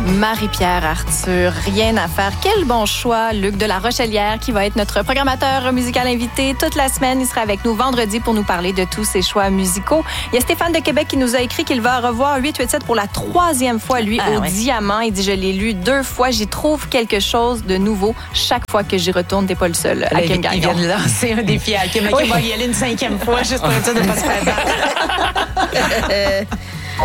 Marie-Pierre Arthur, rien à faire. Quel bon choix, Luc de la Rochelière, qui va être notre programmateur musical invité toute la semaine. Il sera avec nous vendredi pour nous parler de tous ses choix musicaux. Il y a Stéphane de Québec qui nous a écrit qu'il va revoir 887 pour la 3e fois, lui, au Diamant. Il dit, je l'ai lu 2 fois. J'y trouve quelque chose de nouveau chaque fois que j'y retourne. T'es pas le seul, à Kim Gagnon. Il vient de lancer un défi à Kim. Il va y aller une 5e fois, juste pour être sûr de ne pas se faire battre.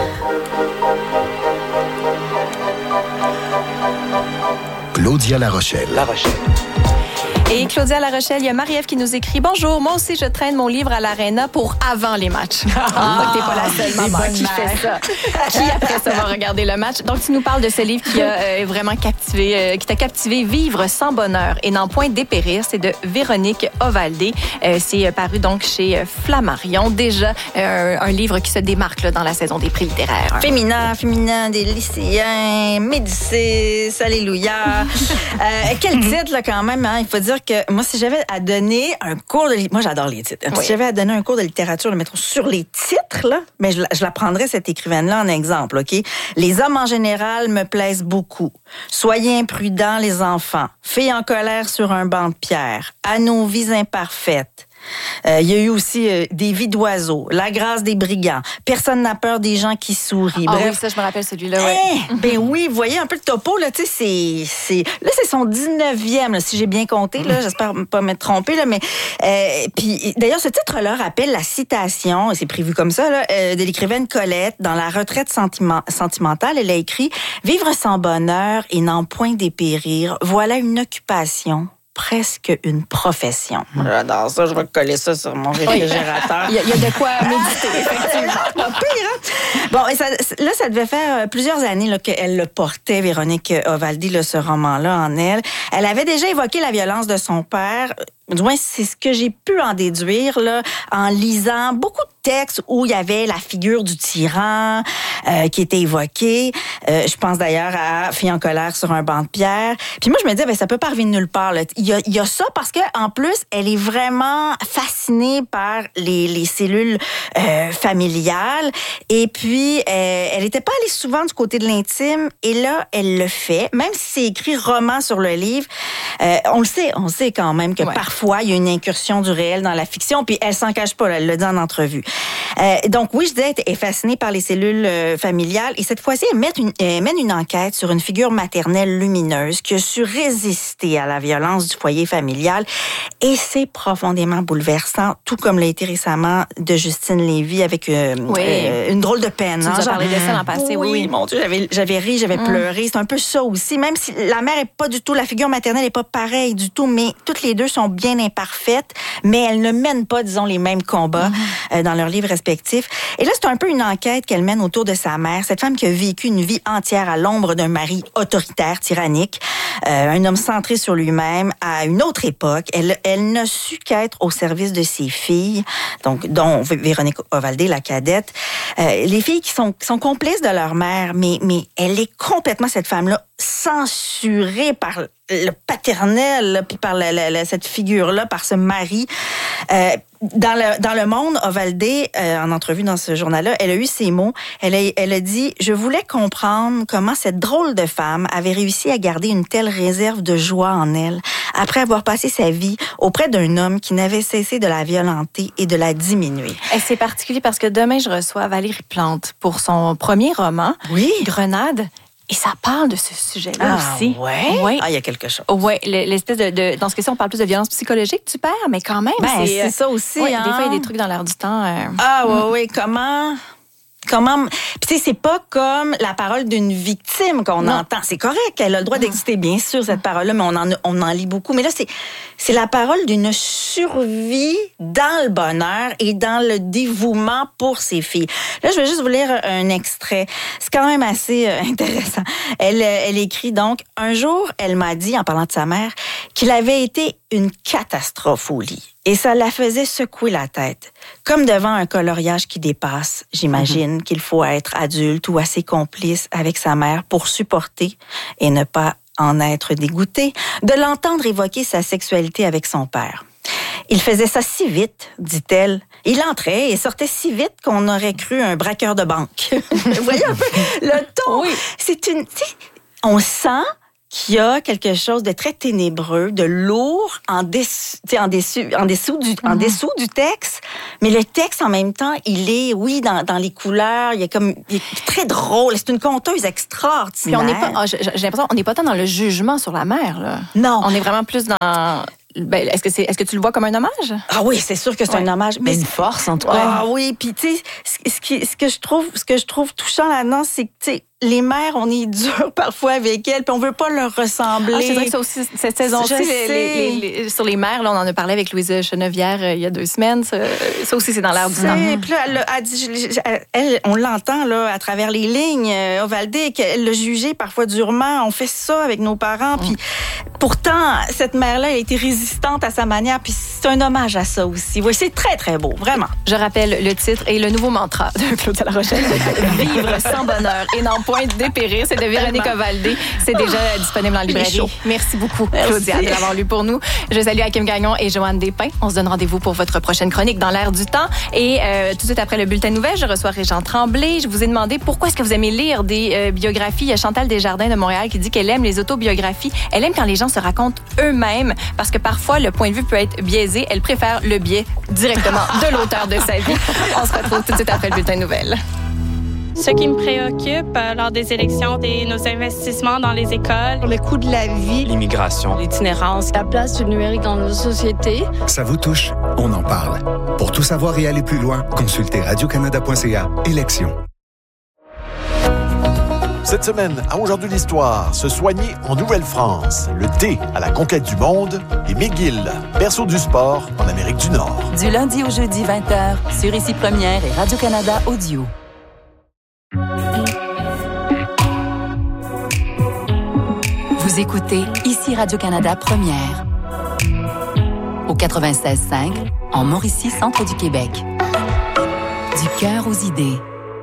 Claudia La Rochelle. Et Claudia La Rochelle, il y a Marie-Ève qui nous écrit « Bonjour, moi aussi je traîne mon livre à l'Arena pour avant les matchs. » T'es pas la seule maman qui fait ça. Qui après ça va regarder le match. Donc tu nous parles de ce livre qui a vraiment captivé, qui t'a captivé, Vivre sans bonheur et n'en point dépérir. C'est de Véronique Ovaldé. C'est paru donc chez Flammarion. Déjà un livre qui se démarque là, dans la saison des prix littéraires. Féminin, des lycéens, Médicis, Alléluia. Quel titre là quand même, hein? Il faut dire que moi, si j'avais à donner un cours de... Moi, j'adore les titres. Si j'avais à donner un cours de littérature, mettons, sur les titres, là, mais je la prendrais, cette écrivaine-là, en exemple, OK? Les hommes, en général, me plaisent beaucoup. Soyez imprudents, les enfants. Filles en colère sur un banc de pierre. À nos vies imparfaites. Il y a eu aussi Des vies d'oiseaux, La grâce des brigands, Personne n'a peur des gens qui sourient. Bref. Oui, ça, je me rappelle celui-là. Ouais. Ben oui, vous voyez un peu le topo, là, tu sais, c'est son 19e, là, si j'ai bien compté, là, j'espère pas m'être trompée, là, mais puis d'ailleurs, ce titre-là rappelle la citation, et c'est prévu comme ça, là, de l'écrivaine Colette, dans La retraite sentimentale, elle a écrit « Vivre sans bonheur et n'en point dépérir, voilà une occupation. » Presque une profession. J'adore ça, je vais coller ça sur mon réfrigérateur. Il y a de quoi méditer, effectivement. Pas pire, hein? Bon, et ça devait faire plusieurs années là, qu'elle le portait, Véronique Ovaldé, là, ce roman-là en elle. Elle avait déjà évoqué la violence de son père. Du moins, c'est ce que j'ai pu en déduire là, en lisant beaucoup de textes où il y avait la figure du tyran qui était évoquée. Je pense d'ailleurs à Fille en colère sur un banc de pierre. Puis moi, je me disais, ça peut pas arriver de nulle part. Là. Il y a ça parce que en plus, elle est vraiment fascinée par les cellules familiales. Et puis, elle était pas allée souvent du côté de l'intime. Et là, elle le fait. Même si c'est écrit roman sur le livre, on le sait quand même que parfois, il y a une incursion du réel dans la fiction, puis elle s'en cache pas, là, elle l'a dit en entrevue. Donc oui, je disais, elle est fascinée par les cellules familiales, et cette fois-ci, elle mène une enquête sur une figure maternelle lumineuse qui a su résister à la violence du foyer familial, et c'est profondément bouleversant, tout comme l'a été récemment de Justine Lévy avec une drôle de peine. Tu nous as parlé de ça l'an passé, oui. Mon Dieu, j'avais ri, j'avais pleuré. C'est un peu ça aussi, même si la mère est pas du tout, la figure maternelle est pas pareille du tout, mais toutes les deux sont bien imparfaites, mais elles ne mènent pas, disons, les mêmes combats dans leurs livres respectifs. Et là, c'est un peu une enquête qu'elle mène autour de sa mère, cette femme qui a vécu une vie entière à l'ombre d'un mari autoritaire, tyrannique, un homme centré sur lui-même à une autre époque. Elle n'a su qu'être au service de ses filles, donc dont Véronique Ovaldé, la cadette. Les filles qui sont complices de leur mère, mais elle est complètement, cette femme-là, censurée par le paternel, puis par cette figure-là, par ce mari. Dans le Monde, Ovaldé, en entrevue dans ce journal-là, elle a eu ces mots. Elle a dit « Je voulais comprendre comment cette drôle de femme avait réussi à garder une telle réserve de joie en elle, après avoir passé sa vie auprès d'un homme qui n'avait cessé de la violenter et de la diminuer. » Et c'est particulier parce que demain, je reçois Valérie Plante pour son premier roman, Grenade. Et ça parle de ce sujet-là aussi. Ouais? Il y a quelque chose. Oui, l'espèce de... Dans ce cas-ci, on parle plus de violence psychologique du père, mais quand même, c'est ça aussi. Des fois, il y a des trucs dans l'air du temps. Comment... Puis tu sais, c'est pas comme la parole d'une victime qu'on entend. C'est correct, elle a le droit d'exister, bien sûr, cette parole-là, mais on en lit beaucoup. Mais là, c'est la parole d'une survie dans le bonheur et dans le dévouement pour ses filles. Là, je vais juste vous lire un extrait. C'est quand même assez intéressant. Elle écrit donc, « Un jour, elle m'a dit, en parlant de sa mère, qu'il avait été une catastrophe au lit. Et ça la faisait secouer la tête. Comme devant un coloriage qui dépasse, j'imagine qu'il faut être adulte ou assez complice avec sa mère pour supporter et ne pas en être dégoûté, de l'entendre évoquer sa sexualité avec son père. Il faisait ça si vite, dit-elle. Il entrait et sortait si vite qu'on aurait cru un braqueur de banque. Vous voyez un peu le ton? Oui. C'est une... on sent qu'il y a quelque chose de très ténébreux, de lourd en dessous du texte, mais le texte en même temps, il est dans les couleurs, il est très drôle, c'est une conteuse extraordinaire. Puis j'ai l'impression on n'est pas tant dans le jugement sur la mère là. Non, on est vraiment plus dans est-ce que tu le vois comme un hommage? Ah oui, c'est sûr que c'est un hommage, mais une force en tout cas. Ah oui, puis tu sais ce que je trouve touchant là-dedans, c'est que tu sais les mères, on est dur parfois avec elles, puis on veut pas leur ressembler. C'est vrai que ça aussi, cette saison-ci, sur les mères, là, on en a parlé avec Louise Chenevière il y a 2 semaines. Ça aussi, c'est dans l'air du temps. Puis là, elle, on l'entend là à travers les lignes, Ovaldé, qu'elle l'a jugé parfois durement. On fait ça avec nos parents, puis pourtant, cette mère-là, elle a été résistante à sa manière, puis c'est un hommage à ça aussi. Oui, c'est très, très beau, vraiment. Je rappelle le titre et le nouveau mantra de Claudia La Rochelle. Vivre sans bonheur et n'en point dépérir. C'est de Véronique Ovaldé. C'est déjà disponible en librairie. Merci beaucoup, Claudia, de l'avoir lu pour nous. Je salue Hakim Gagnon et Joanne Despins. On se donne rendez-vous pour votre prochaine chronique dans l'air du temps. Et tout de suite après le bulletin de nouvelles, je reçois Régent Tremblay. Je vous ai demandé pourquoi est-ce que vous aimez lire des biographies. Il y a Chantal Desjardins de Montréal qui dit qu'elle aime les autobiographies. Elle aime quand les gens se racontent eux-mêmes parce que parfois, le point de vue peut être biaisé. Elle préfère le biais directement de l'auteur de sa vie. On se retrouve tout de suite après le bulletin de nouvelles. Ce qui me préoccupe lors des élections, c'est nos investissements dans les écoles, le coût de la vie, l'immigration, l'itinérance, la place du numérique dans nos sociétés. Ça vous touche? On en parle. Pour tout savoir et aller plus loin, consultez radiocanada.ca. Élections. Cette semaine, à Aujourd'hui l'Histoire, se soigner en Nouvelle-France, le thé à la conquête du monde et McGill, berceau du sport en Amérique du Nord. Du lundi au jeudi 20h, sur Ici Première et Radio-Canada Audio. Vous écoutez Ici Radio-Canada Première. Au 96.5, en Mauricie, centre du Québec. Du cœur aux idées.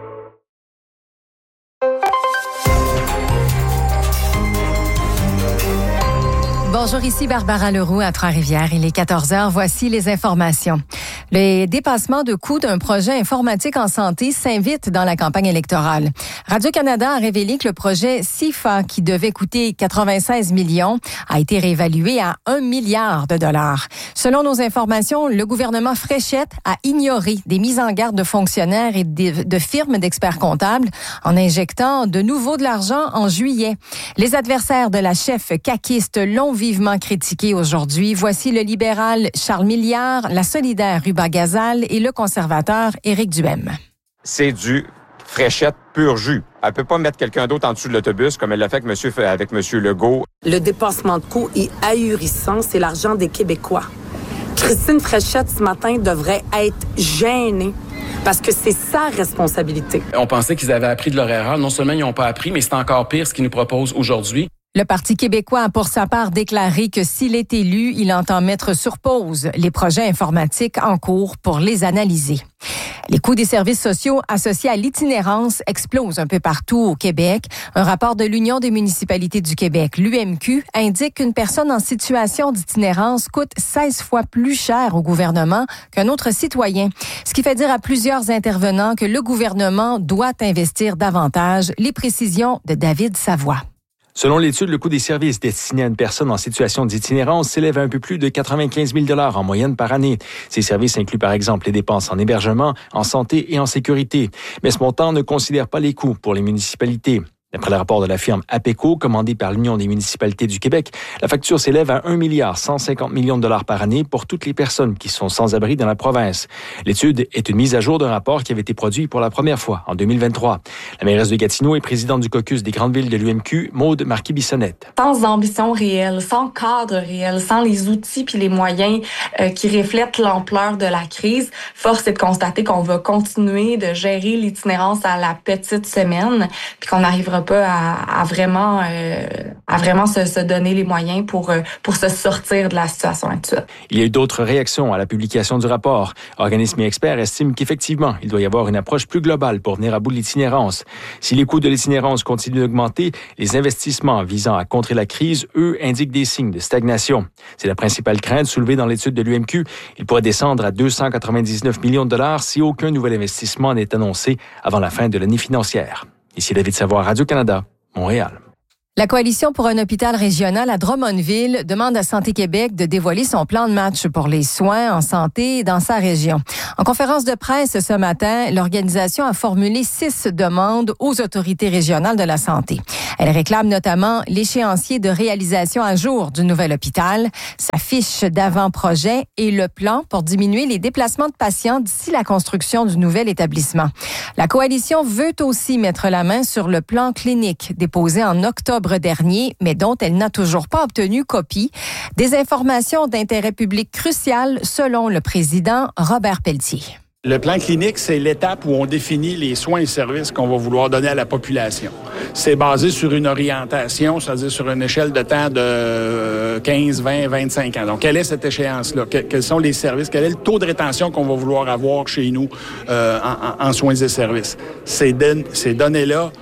Bonjour, ici Barbara Leroux à Trois-Rivières. Il est 14h. Voici les informations. Les dépassements de coûts d'un projet informatique en santé s'invitent dans la campagne électorale. Radio-Canada a révélé que le projet CIFA, qui devait coûter 96 millions, a été réévalué à 1 milliard de dollars. Selon nos informations, le gouvernement Fréchette a ignoré des mises en garde de fonctionnaires et de firmes d'experts comptables en injectant de nouveau de l'argent en juillet. Les adversaires de la chef caquiste l'ont vivement critiqué aujourd'hui. Voici le libéral Charles Milliard, la solidaire Ruba Gazal et le conservateur Éric Duhem. C'est du Fréchette pur jus. Elle peut pas mettre quelqu'un d'autre en dessous de l'autobus comme elle l'a fait avec M. Legault. Le dépassement de coûts est ahurissant. C'est l'argent des Québécois. Christine Fréchette, ce matin, devrait être gênée parce que c'est sa responsabilité. On pensait qu'ils avaient appris de leur erreur. Non seulement ils n'ont pas appris, mais c'est encore pire ce qu'ils nous proposent aujourd'hui. Le Parti québécois a pour sa part déclaré que s'il est élu, il entend mettre sur pause les projets informatiques en cours pour les analyser. Les coûts des services sociaux associés à l'itinérance explosent un peu partout au Québec. Un rapport de l'Union des municipalités du Québec, l'UMQ, indique qu'une personne en situation d'itinérance coûte 16 fois plus cher au gouvernement qu'un autre citoyen. Ce qui fait dire à plusieurs intervenants que le gouvernement doit investir davantage. Les précisions de David Savoie. Selon l'étude, le coût des services destinés à une personne en situation d'itinérance s'élève à un peu plus de 95 000 $ en moyenne par année. Ces services incluent par exemple les dépenses en hébergement, en santé et en sécurité. Mais ce montant ne considère pas les coûts pour les municipalités. D'après le rapport de la firme APECO, commandé par l'Union des municipalités du Québec, la facture s'élève à 1 milliard 150 millions de dollars par année pour toutes les personnes qui sont sans abri dans la province. L'étude est une mise à jour d'un rapport qui avait été produit pour la première fois en 2023. La mairesse de Gatineau et présidente du caucus des grandes villes de l'UMQ, Maude Marquis-Bissonnette. Sans ambition réelle, sans cadre réel, sans les outils puis les moyens qui reflètent l'ampleur de la crise, force est de constater qu'on va continuer de gérer l'itinérance à la petite semaine puis qu'on n'arrivera pas à vraiment se donner les moyens pour se sortir de la situation actuelle. Il y a eu d'autres réactions à la publication du rapport. Organismes et experts estiment qu'effectivement, il doit y avoir une approche plus globale pour venir à bout de l'itinérance. Si les coûts de l'itinérance continuent d'augmenter, les investissements visant à contrer la crise, eux, indiquent des signes de stagnation. C'est la principale crainte soulevée dans l'étude de l'UMQ. Il pourrait descendre à 299 millions de dollars si aucun nouvel investissement n'est annoncé avant la fin de l'année financière. Ici David Savoie, Radio-Canada, Montréal. La Coalition pour un hôpital régional à Drummondville demande à Santé Québec de dévoiler son plan de match pour les soins en santé dans sa région. En conférence de presse ce matin, l'organisation a formulé 6 demandes aux autorités régionales de la santé. Elle réclame notamment l'échéancier de réalisation à jour du nouvel hôpital, sa fiche d'avant-projet et le plan pour diminuer les déplacements de patients d'ici la construction du nouvel établissement. La coalition veut aussi mettre la main sur le plan clinique déposé en octobre dernier, mais dont elle n'a toujours pas obtenu copie. Des informations d'intérêt public cruciales selon le président Robert Pelletier. Le plan clinique, c'est l'étape où on définit les soins et services qu'on va vouloir donner à la population. C'est basé sur une orientation, c'est-à-dire sur une échelle de temps de 15, 20, 25 ans. Donc, quelle est cette échéance-là? Quels sont les services? Quel est le taux de rétention qu'on va vouloir avoir chez nous en soins et services? Ces données-là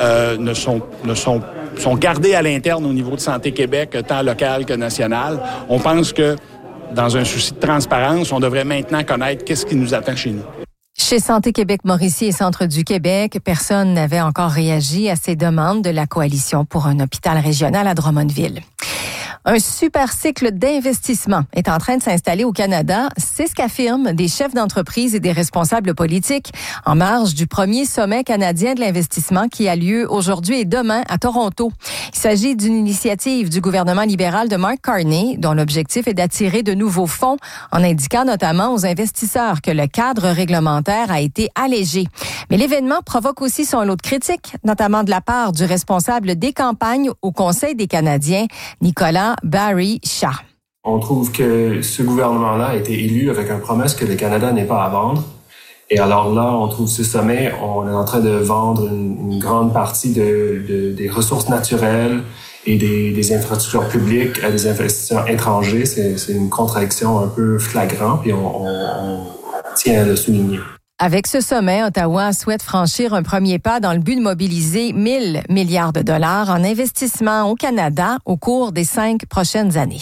sont gardées à l'interne au niveau de Santé Québec, tant local que national. On pense que dans un souci de transparence, on devrait maintenant connaître qu'est-ce qui nous attend chez nous. Chez Santé Québec Mauricie et Centre du Québec, personne n'avait encore réagi à ces demandes de la Coalition pour un hôpital régional à Drummondville. Un super cycle d'investissement est en train de s'installer au Canada. C'est ce qu'affirment des chefs d'entreprise et des responsables politiques en marge du premier sommet canadien de l'investissement qui a lieu aujourd'hui et demain à Toronto. Il s'agit d'une initiative du gouvernement libéral de Mark Carney dont l'objectif est d'attirer de nouveaux fonds en indiquant notamment aux investisseurs que le cadre réglementaire a été allégé. Mais l'événement provoque aussi son lot de critiques, notamment de la part du responsable des campagnes au Conseil des Canadiens, Nicolas Barry Shah. On trouve que ce gouvernement-là a été élu avec une promesse que le Canada n'est pas à vendre. Et alors là, on trouve ce sommet, on est en train de vendre une grande partie des ressources naturelles et des infrastructures publiques à des investisseurs étrangers. C'est une contradiction un peu flagrante et on tient à le souligner. Avec ce sommet, Ottawa souhaite franchir un premier pas dans le but de mobiliser 1 000 milliards de dollars en investissement au Canada au cours des 5 prochaines années.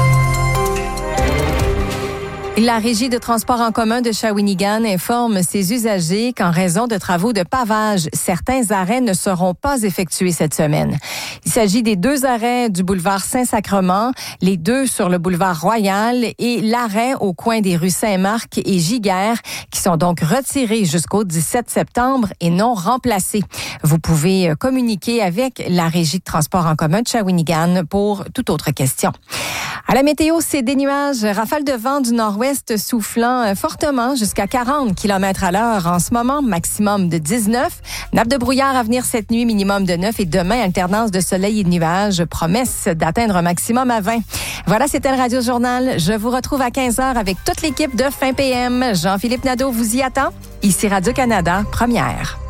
La Régie de transport en commun de Shawinigan informe ses usagers qu'en raison de travaux de pavage, certains arrêts ne seront pas effectués cette semaine. Il s'agit des 2 arrêts du boulevard Saint-Sacrement, les 2 sur le boulevard Royal et l'arrêt au coin des rues Saint-Marc et Giguère, qui sont donc retirés jusqu'au 17 septembre et non remplacés. Vous pouvez communiquer avec la Régie de transport en commun de Shawinigan pour toute autre question. À la météo, c'est des nuages, rafales de vent du nord-ouest soufflant fortement jusqu'à 40 km/h en ce moment, maximum de 19. Nappe de brouillard à venir cette nuit, minimum de 9 et demain, alternance de soleil et de nuages, promesse d'atteindre un maximum à 20. Voilà, c'était le Radio Journal. Je vous retrouve à 15h avec toute l'équipe de Fin PM. Jean-Philippe Nadeau vous y attend. Ici Radio-Canada, première.